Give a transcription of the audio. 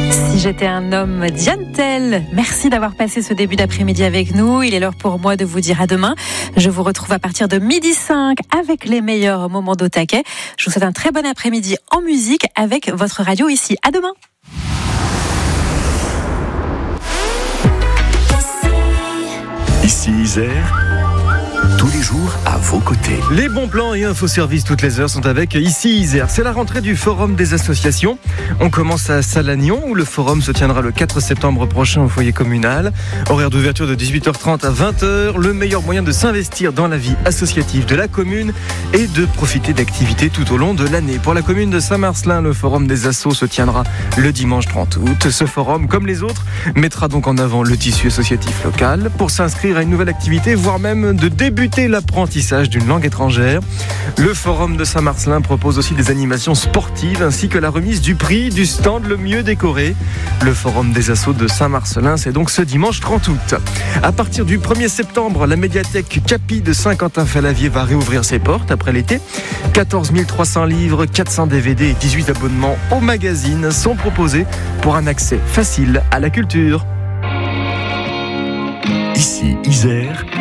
Si j'étais un homme, Diane Tell. Merci d'avoir passé ce début d'après-midi avec nous. Il est l'heure pour moi de vous dire à demain. Je vous retrouve à partir de 12h05 avec les meilleurs moments d'au taquet. Je vous souhaite un très bon après-midi en musique avec votre radio ici. À demain. Ici Isère, tous les jours à vos côtés. Les bons plans et infoservices toutes les heures sont avec Ici Isère. C'est la rentrée du Forum des associations. On commence à Salagnon où le forum se tiendra le 4 septembre prochain au foyer communal. Horaire d'ouverture de 18h30 à 20h. Le meilleur moyen de s'investir dans la vie associative de la commune et de profiter d'activités tout au long de l'année. Pour la commune de Saint-Marcelin, le Forum des assos se tiendra le dimanche 30 août. Ce forum, comme les autres, mettra donc en avant le tissu associatif local pour s'inscrire à une nouvelle activité, voire même de débuter l'apprentissage d'une langue étrangère. Le Forum de Saint-Marcelin propose aussi des animations sportives ainsi que la remise du prix du stand le mieux décoré. Le Forum des assos de Saint-Marcelin, c'est donc ce dimanche 30 août. À partir du 1er septembre, la médiathèque Capi de Saint-Quentin-Fallavier va réouvrir ses portes après l'été. 14 300 livres, 400 DVD et 18 abonnements au magazine sont proposés pour un accès facile à la culture. Ici Isère,